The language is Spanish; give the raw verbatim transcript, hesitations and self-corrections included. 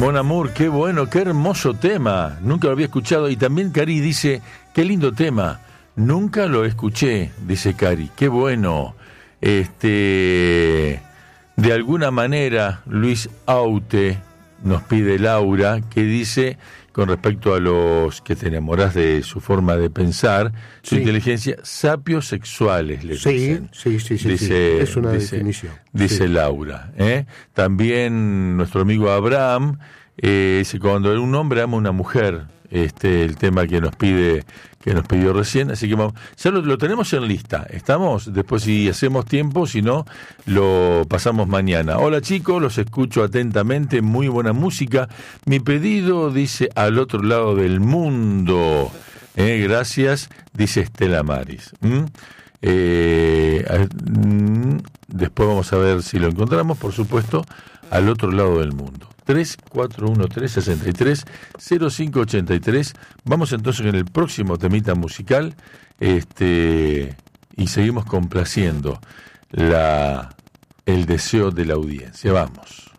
Mon Amour, qué bueno, qué hermoso tema. Nunca lo había escuchado. Y también Cari dice, qué lindo tema. Nunca lo escuché, dice Cari. Qué bueno. Este, de alguna manera, Luis Aute nos pide Laura, que dice, con respecto a los que te enamorás de su forma de pensar, su sí. inteligencia, sapios sexuales, le sí, dicen. Sí, sí, sí, dice, sí. Es una dice, definición. Dice sí. Laura. ¿eh? También nuestro amigo Abraham eh, dice, cuando un hombre ama a una mujer, este el tema que nos pide que nos pidió recién, así que vamos, ya lo, lo tenemos en lista, estamos, después si hacemos tiempo, si no, lo pasamos mañana. Hola chicos, los escucho atentamente, muy buena música, mi pedido dice al otro lado del mundo, eh, gracias, dice Estela Maris. ¿Mm? Eh, mm, después vamos a ver si lo encontramos, por supuesto, al otro lado del mundo. tres cuatro uno tres, seis tres, cero cinco ocho tres. Vamos entonces en el próximo temita musical, este, y seguimos complaciendo la, el deseo de la audiencia. Vamos.